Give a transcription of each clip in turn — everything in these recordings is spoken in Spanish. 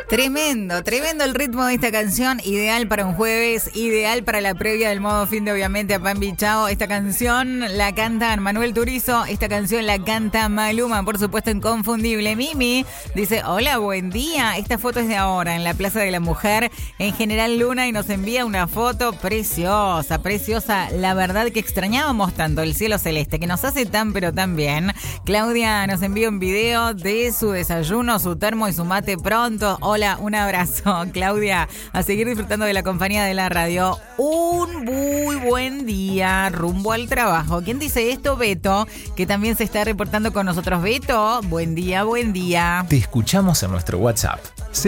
Tremendo el ritmo de esta canción, ideal para un jueves, ideal para la previa del modo fin de obviamente a Pan Bichao. Esta canción la canta Manuel Turizo, esta canción la canta Maluma, por supuesto inconfundible. Mimi dice, hola, buen día, esta foto es de ahora, en la Plaza de la Mujer, en General Luna, y nos envía una foto preciosa, la verdad que extrañábamos tanto el cielo celeste, que nos hace tan pero tan bien. Claudia nos envía un video de su desayuno, su termo y su mate pronto. Hola, un abrazo, Claudia. A seguir disfrutando de la compañía de la radio. Un muy buen día rumbo al trabajo. ¿Quién dice esto? Beto, que también se está reportando con nosotros. Beto, buen día, buen día. Te escuchamos en nuestro WhatsApp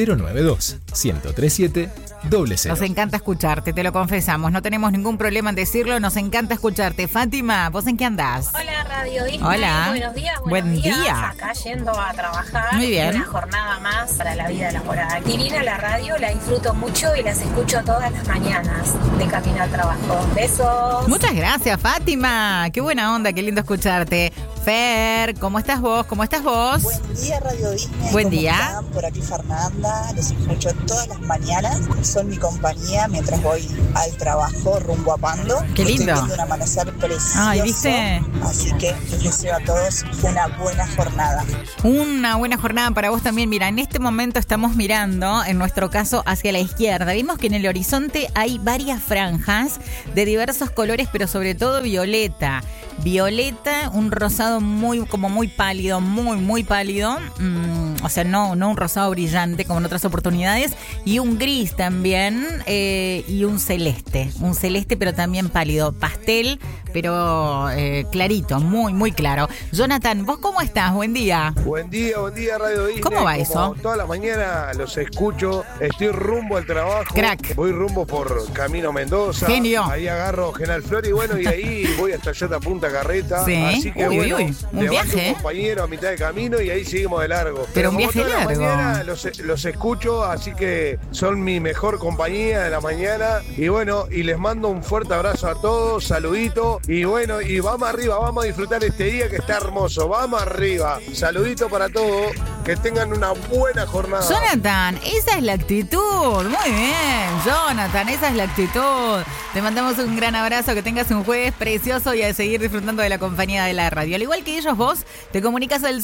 092-1037-0. Nos encanta escucharte, te lo confesamos. No tenemos ningún problema en decirlo, nos encanta escucharte. Fátima, ¿vos en qué andás? Hola, Radio Disney. Hola. Buenos días, Buen día. Acá yendo a trabajar. Muy bien. Una jornada más para la vida laboral. Divina la radio, la disfruto mucho y las escucho todas las mañanas de camino al trabajo. Besos. Muchas gracias, Fátima. Qué buena onda, qué lindo escucharte. Fer, ¿cómo estás vos? ¿Cómo estás vos? Buen día, Radio Disney. Buen ¿Cómo día. están? Por aquí Fernanda, los escucho todas las mañanas. Son mi compañía mientras voy al trabajo rumbo a Pando. Qué lindo. Estoy viendo un amanecer precioso. Ay, ¿viste? Así que les deseo a todos una buena jornada. Una buena jornada para vos también. Mira, en este momento estamos mirando, en nuestro caso, hacia la izquierda. Vimos que en el horizonte hay varias franjas de diversos colores, pero sobre todo violeta. Violeta, un rosado muy pálido, muy pálido. O sea, no un rosado brillante como en otras oportunidades. Y un gris también. Y un celeste pero también pálido. Pastel, pero clarito, muy claro. Jonathan, ¿vos cómo estás? Buen día. Buen día, Radio Disney. ¿Cómo va eso? Toda la mañana los escucho, estoy rumbo al trabajo. Crack. Voy rumbo por Camino Mendoza. Genio. Ahí agarro General Flores y bueno, y ahí voy hasta allá a Punta Carreta. Sí. Así que Un levanto viaje. un compañero a mitad de camino y ahí seguimos de largo. Pero un como viaje toda la largo. mañana los escucho, así que son mi mejor compañía de la mañana. Y bueno, y les mando un fuerte abrazo a todos, saludito. Y bueno, y vamos arriba, vamos a disfrutar este día que está hermoso. Vamos arriba. Saludito para todos. Que tengan una buena jornada. Jonathan, esa es la actitud. Muy bien, Jonathan, esa es la actitud. Te mandamos un gran abrazo, que tengas un jueves precioso y a seguir disfrutando de la compañía de la radio. Al igual que ellos, vos te comunicas al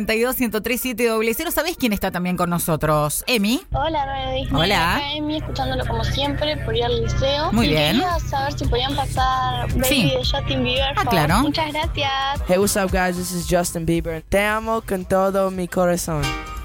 092-1037-0. ¿Sabés quién está también con nosotros? ¿Emi? Hola, Radio Disney. Hola. Acá Emi, escuchándolo como siempre por ir al liceo. Muy y bien. quería saber si podían pasar Baby Sí. de Justin Bieber. por claro. favor. Muchas gracias. Hey, what's up, guys? This is Justin Bieber. Te amo con todo mi corazón.